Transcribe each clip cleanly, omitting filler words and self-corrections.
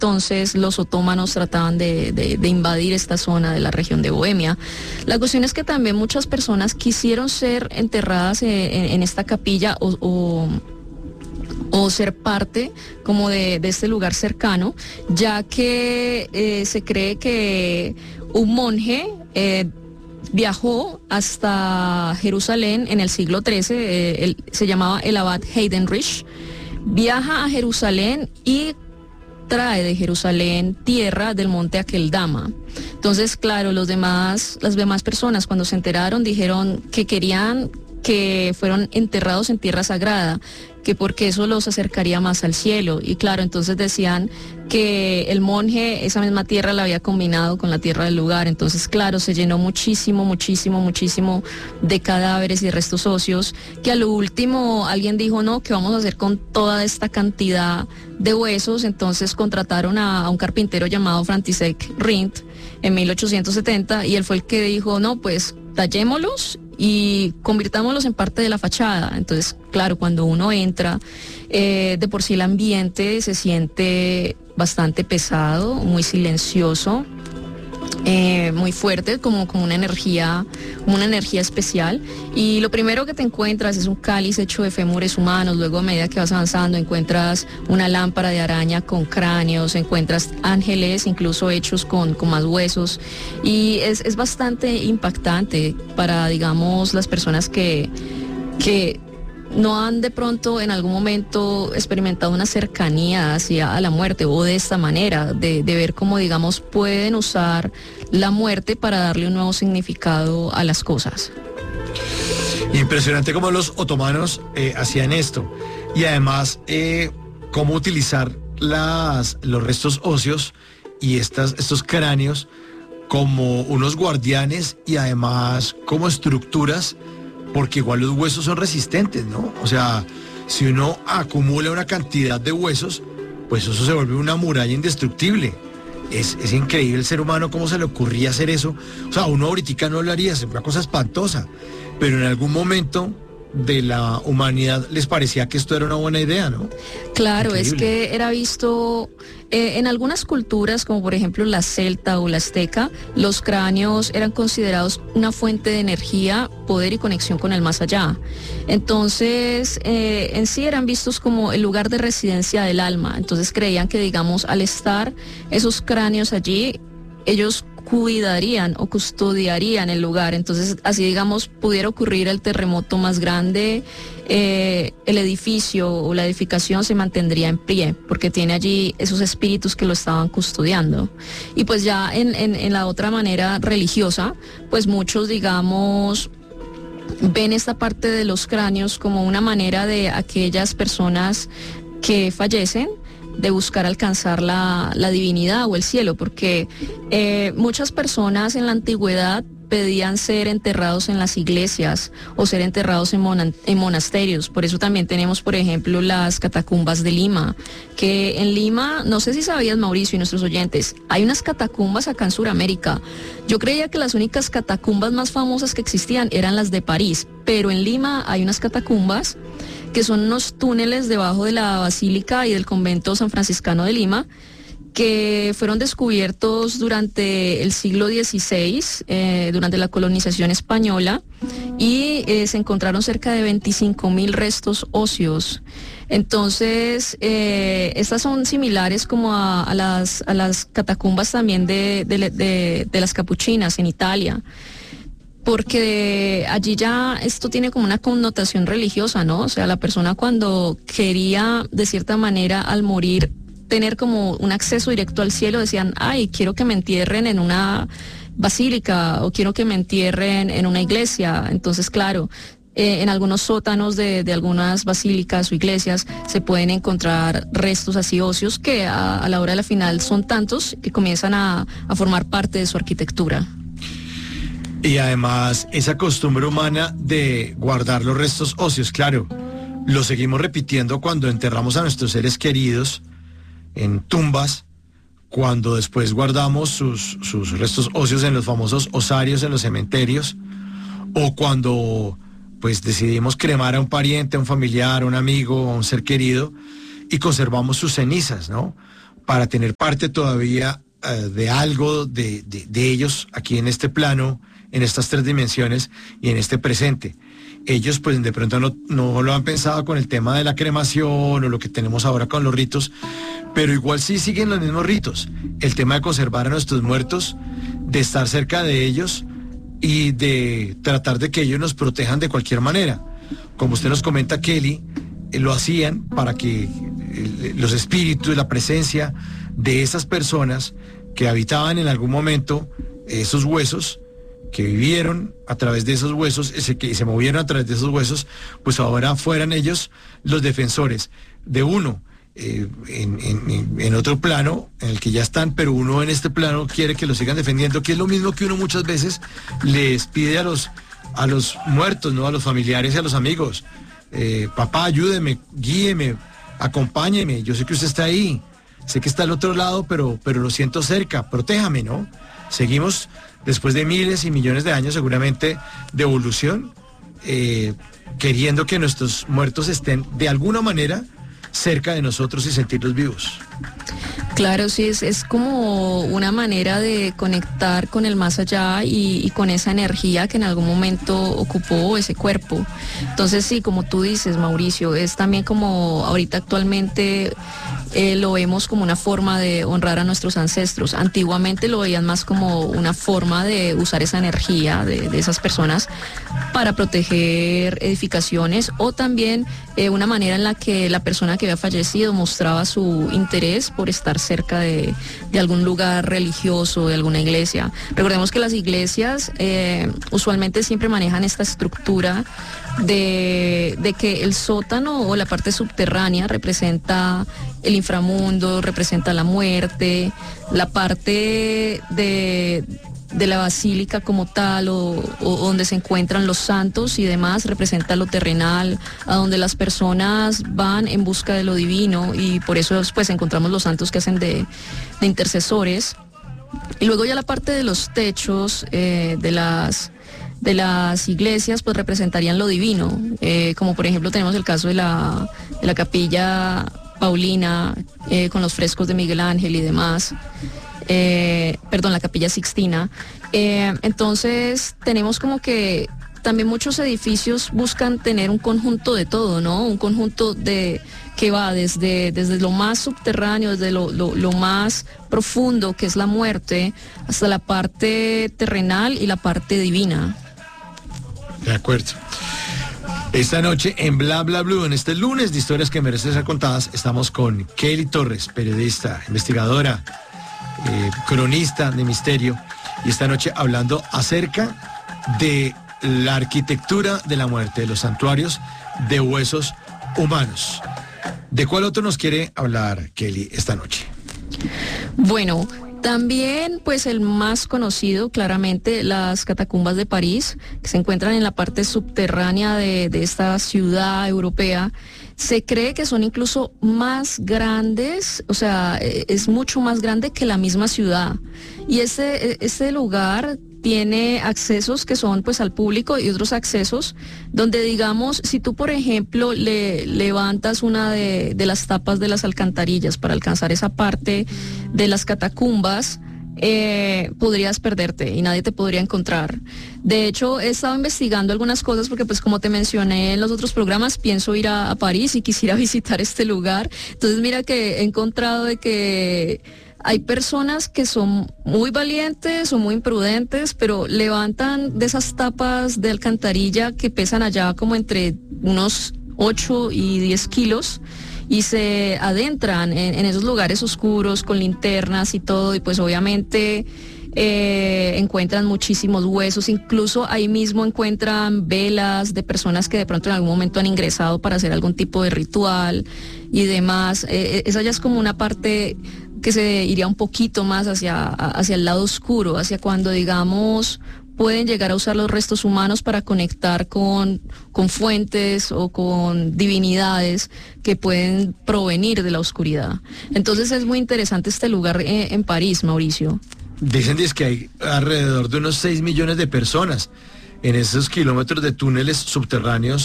entonces los otomanos trataban de invadir esta zona de la región de Bohemia. La cuestión es que también muchas personas quisieron ser enterradas en esta capilla o ser parte como de este lugar cercano, ya que se cree que un monje viajó hasta Jerusalén en el siglo XIII, se llamaba el abad Heidenreich, viaja a Jerusalén y trae de Jerusalén tierra del monte Akeldama. Entonces, claro, las demás personas cuando se enteraron dijeron que querían que fueron enterrados en tierra sagrada, que porque eso los acercaría más al cielo. Y claro, entonces decían que el monje esa misma tierra la había combinado con la tierra del lugar. Entonces, claro, se llenó muchísimo de cadáveres y restos óseos, que a lo último alguien dijo, no, ¿qué vamos a hacer con toda esta cantidad de huesos? Entonces contrataron a un carpintero llamado František Rindt en 1870, y él fue el que dijo, no, pues tallémoslos y convirtámoslos en parte de la fachada. Entonces, claro, cuando uno entra, de por sí el ambiente se siente bastante pesado, muy silencioso, muy fuerte, como una energía especial. Y lo primero que te encuentras es un cáliz hecho de fémures humanos. Luego, a medida que vas avanzando, encuentras una lámpara de araña con cráneos, encuentras ángeles incluso hechos con más huesos, y es bastante impactante para, digamos, las personas que no han de pronto en algún momento experimentado una cercanía hacia la muerte, o de esta manera, de ver cómo, digamos, pueden usar la muerte para darle un nuevo significado a las cosas. Impresionante cómo los otomanos hacían esto, y además cómo utilizar los restos óseos y estos cráneos como unos guardianes y además como estructuras, porque igual los huesos son resistentes, ¿no? O sea, si uno acumula una cantidad de huesos, pues eso se vuelve una muralla indestructible. Es increíble el ser humano cómo se le ocurría hacer eso. O sea, uno ahorita no lo haría, es una cosa espantosa, pero en algún momento de la humanidad les parecía que esto era una buena idea, ¿no? Claro, increíble. Es que era visto en algunas culturas, como por ejemplo la celta o la azteca, los cráneos eran considerados una fuente de energía, poder y conexión con el más allá. Entonces, en sí eran vistos como el lugar de residencia del alma. Entonces creían que, digamos, al estar esos cráneos allí, ellos cuidarían o custodiarían el lugar. Entonces, así, digamos, pudiera ocurrir el terremoto más grande, el edificio o la edificación se mantendría en pie, porque tiene allí esos espíritus que lo estaban custodiando. Y pues ya en la otra manera religiosa, pues muchos, digamos, ven esta parte de los cráneos como una manera de aquellas personas que fallecen, de buscar alcanzar la divinidad o el cielo, porque muchas personas en la antigüedad pedían ser enterrados en las iglesias o ser enterrados en monasterios. Por eso también tenemos, por ejemplo, las catacumbas de Lima, que en Lima, no sé si sabías, Mauricio, y nuestros oyentes, hay unas catacumbas acá en Sudamérica. Yo creía que las únicas catacumbas más famosas que existían eran las de París, pero en Lima hay unas catacumbas que son unos túneles debajo de la Basílica y del Convento San Franciscano de Lima, que fueron descubiertos durante el siglo XVI, durante la colonización española, y se encontraron cerca de 25,000 restos óseos. Entonces, estas son similares como a las catacumbas también de las capuchinas en Italia, porque allí ya esto tiene como una connotación religiosa, ¿no? O sea, la persona cuando quería, de cierta manera, al morir, tener como un acceso directo al cielo, decían, ay, quiero que me entierren en una basílica o quiero que me entierren en una iglesia. Entonces, claro, en algunos sótanos de algunas basílicas o iglesias se pueden encontrar restos así óseos que a la hora de la final son tantos que comienzan a formar parte de su arquitectura. Y además, esa costumbre humana de guardar los restos óseos, claro, lo seguimos repitiendo cuando enterramos a nuestros seres queridos en tumbas, cuando después guardamos sus restos óseos en los famosos osarios en los cementerios, o cuando pues decidimos cremar a un pariente, a un familiar, a un amigo, a un ser querido, y conservamos sus cenizas, ¿no? para tener parte todavía de algo de ellos aquí en este plano, en estas 3 dimensiones y en este presente. Ellos pues de pronto no lo han pensado con el tema de la cremación o lo que tenemos ahora con los ritos, pero igual sí siguen los mismos ritos. El tema de conservar a nuestros muertos, de estar cerca de ellos y de tratar de que ellos nos protejan de cualquier manera. Como usted nos comenta, Kelly, lo hacían para que los espíritus, la presencia de esas personas que habitaban en algún momento esos huesos, que vivieron a través de esos huesos, que se movieron a través de esos huesos, pues ahora fueran ellos los defensores de uno en otro plano, en el que ya están, pero uno en este plano quiere que lo sigan defendiendo, que es lo mismo que uno muchas veces les pide a los muertos, ¿no? A los familiares y a los amigos. Papá, ayúdeme, guíeme, acompáñeme, yo sé que usted está ahí, sé que está al otro lado, pero lo siento cerca, protéjame, ¿no? Seguimos después de miles y millones de años seguramente de evolución, queriendo que nuestros muertos estén de alguna manera cerca de nosotros y sentirlos vivos. Claro, sí, es como una manera de conectar con el más allá y con esa energía que en algún momento ocupó ese cuerpo. Entonces sí, como tú dices, Mauricio, es también como ahorita actualmente lo vemos como una forma de honrar a nuestros ancestros. Antiguamente lo veían más como una forma de usar esa energía de esas personas para proteger edificaciones, o también una manera en la que la persona que había fallecido mostraba su interés por estar cerca de algún lugar religioso, de alguna iglesia. Recordemos que las iglesias usualmente siempre manejan esta estructura de que el sótano o la parte subterránea representa el inframundo, representa la muerte, la parte de la basílica como tal o donde se encuentran los santos y demás representa lo terrenal, a donde las personas van en busca de lo divino, y por eso pues encontramos los santos que hacen de intercesores. Y luego ya la parte de los techos de las iglesias pues representarían lo divino, como por ejemplo tenemos el caso de la capilla Paulina con los frescos de Miguel Ángel y demás. La Capilla Sixtina. Entonces tenemos como que también muchos edificios buscan tener un conjunto de todo, ¿no? Un conjunto que va desde lo más subterráneo, desde lo más profundo, que es la muerte, hasta la parte terrenal y la parte divina. De acuerdo. Esta noche en Bla Bla Blue, en este lunes de historias que merecen ser contadas, estamos con Kelly Torres, periodista, investigadora, cronista de misterio, y esta noche hablando acerca de la arquitectura de la muerte, de los santuarios de huesos humanos. ¿De cuál otro nos quiere hablar, Kelly, esta noche? Bueno, también pues el más conocido, claramente, las catacumbas de París, que se encuentran en la parte subterránea de esta ciudad europea. Se cree que son incluso más grandes, o sea, es mucho más grande que la misma ciudad. Y este lugar tiene accesos que son pues al público y otros accesos donde, digamos, si tú por ejemplo levantas una de las tapas de las alcantarillas para alcanzar esa parte de las catacumbas, podrías perderte y nadie te podría encontrar. De hecho, he estado investigando algunas cosas porque pues como te mencioné en los otros programas, pienso ir a París y quisiera visitar este lugar. Entonces mira que he encontrado de que hay personas que son muy valientes o muy imprudentes, pero levantan de esas tapas de alcantarilla que pesan allá como entre unos 8 y 10 kilos y se adentran en esos lugares oscuros con linternas y todo, y pues obviamente encuentran muchísimos huesos. Incluso ahí mismo encuentran velas de personas que de pronto en algún momento han ingresado para hacer algún tipo de ritual y demás. Esa ya es como una parte que se iría un poquito más hacia el lado oscuro, hacia cuando, digamos, pueden llegar a usar los restos humanos para conectar con fuentes o con divinidades que pueden provenir de la oscuridad. Entonces es muy interesante este lugar en París, Mauricio. Dicen que hay alrededor de unos 6 millones de personas en esos kilómetros de túneles subterráneos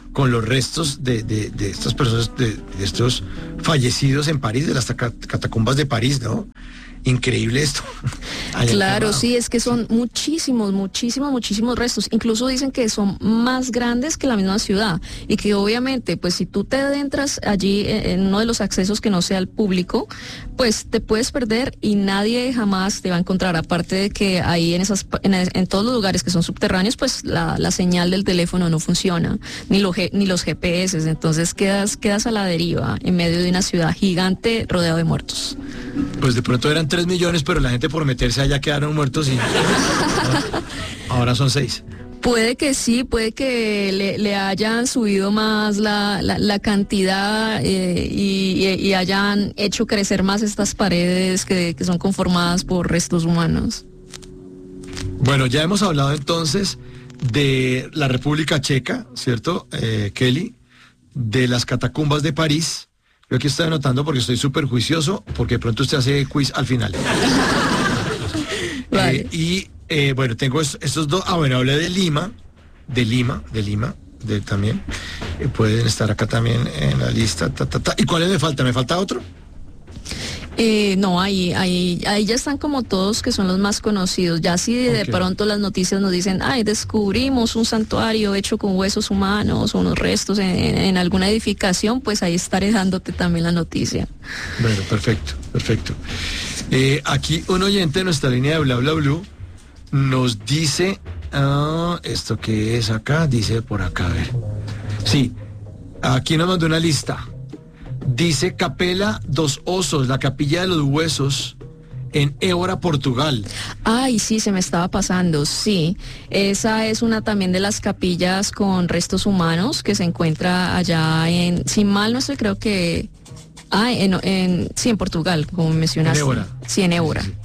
con los restos de estas personas, de estos fallecidos en París, de las catacumbas de París, ¿no? Increíble esto. Claro, sí, es que son muchísimos restos. Incluso dicen que son más grandes que la misma ciudad y que obviamente, pues si tú te adentras allí en uno de los accesos que no sea al público, pues te puedes perder y nadie jamás te va a encontrar. Aparte de que ahí en todos los lugares que son subterráneos, pues la señal del teléfono no funciona, ni los GPS. Entonces quedas a la deriva en medio de una ciudad gigante rodeado de muertos. Pues de pronto eran 3 millones, pero la gente por meterse allá quedaron muertos y ahora son 6. Puede que sí, puede que le hayan subido más la cantidad y hayan hecho crecer más estas paredes que son conformadas por restos humanos. Bueno, ya hemos hablado entonces de la República Checa, ¿cierto, Kelly? De las catacumbas de París. Yo aquí estoy anotando porque estoy súper juicioso, porque de pronto usted hace quiz al final. Vale. Bueno, tengo estos dos. Bueno, hablé de Lima, también. Pueden estar acá también en la lista. ¿Y cuáles me falta? ¿Me falta otro? No, ahí ya están como todos que son los más conocidos. Ya si de pronto las noticias nos dicen, descubrimos un santuario hecho con huesos humanos o unos restos en alguna edificación, pues ahí estaré dándote también la noticia. Bueno, perfecto. Aquí un oyente de nuestra línea de Bla Bla Blue nos dice, ¿esto qué es acá? Dice por acá, a ver. Sí, aquí nos mandó una lista. Dice Capela dos Osos, la capilla de los huesos en Évora, Portugal. Ay, sí, se me estaba pasando, sí. Esa es una también de las capillas con restos humanos que se encuentra allá si mal no estoy, creo que... en Portugal, como mencionaste. En Évora. Sí, en Évora. Sí.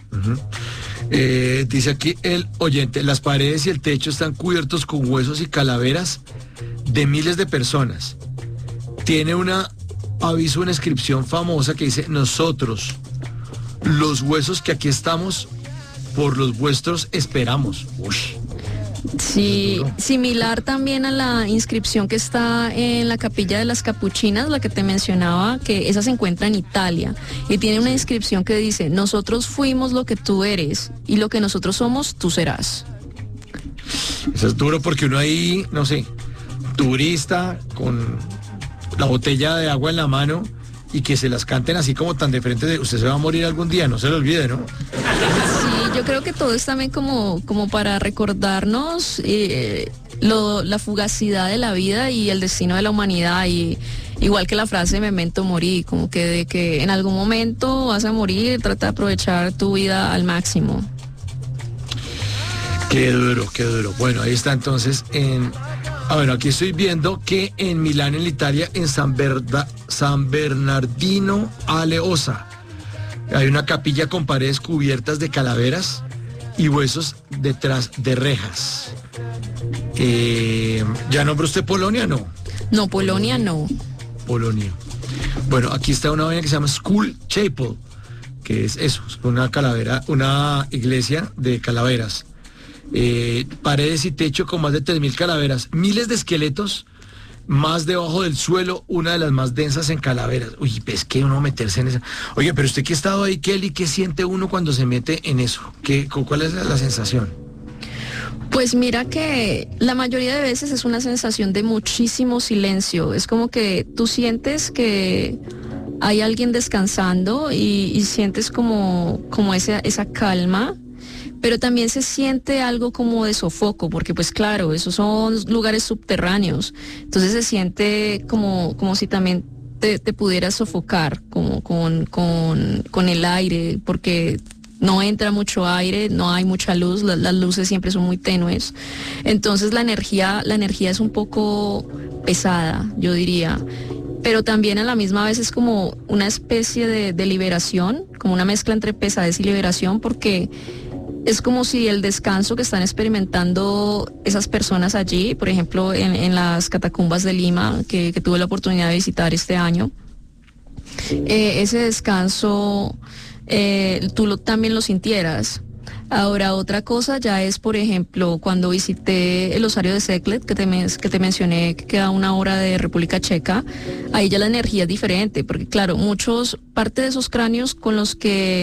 Dice aquí el oyente, las paredes y el techo están cubiertos con huesos y calaveras de miles de personas. Tiene una una inscripción famosa que dice: nosotros, los huesos que aquí estamos, por los vuestros esperamos. Uy. Sí, similar también a la inscripción que está en la capilla de las Capuchinas, la que te mencionaba, que esa se encuentra en Italia y tiene una inscripción que dice: nosotros fuimos lo que tú eres y lo que nosotros somos, tú serás. Eso es duro porque uno ahí, no sé, turista con la botella de agua en la mano y que se las canten así como tan de frente de usted se va a morir algún día, no se lo olvide, ¿no? Sí, yo creo que todo es también como para recordarnos la fugacidad de la vida y el destino de la humanidad, y igual que la frase memento mori, como que de que en algún momento vas a morir, trata de aprovechar tu vida al máximo. Qué duro. Bueno, ahí está entonces aquí estoy viendo que en Milán, en Italia, en San Bernardino Aleosa, hay una capilla con paredes cubiertas de calaveras y huesos detrás de rejas. ¿Ya nombró usted Polonia, no? No, Polonia no. Polonia. Bueno, aquí está una vaina que se llama School Chapel, que es eso, una calavera, una iglesia de calaveras. Paredes y techo con más de 3.000 calaveras, miles de esqueletos, más debajo del suelo, una de las más densas en calaveras. Uy, pues que uno meterse en esa. Oye, pero usted que ha estado ahí, Kelly, ¿qué siente uno cuando se mete en eso? ¿Cuál es la sensación? Pues mira que la mayoría de veces es una sensación de muchísimo silencio. Es como que tú sientes que hay alguien descansando y sientes como esa calma. Pero también se siente algo como de sofoco, porque pues claro, esos son lugares subterráneos. Entonces se siente como si también te pudieras sofocar como con el aire, porque no entra mucho aire, no hay mucha luz, las luces siempre son muy tenues. Entonces la energía es un poco pesada, yo diría. Pero también a la misma vez es como una especie de liberación, como una mezcla entre pesadez y liberación, porque es como si el descanso que están experimentando esas personas allí, por ejemplo, en las catacumbas de Lima, que tuve la oportunidad de visitar este año, ese descanso tú también lo sintieras. Ahora, otra cosa ya es, por ejemplo, cuando visité el osario de Seklet, que te mencioné, que queda a 1 hora de República Checa, ahí ya la energía es diferente, porque claro, parte de esos cráneos con los que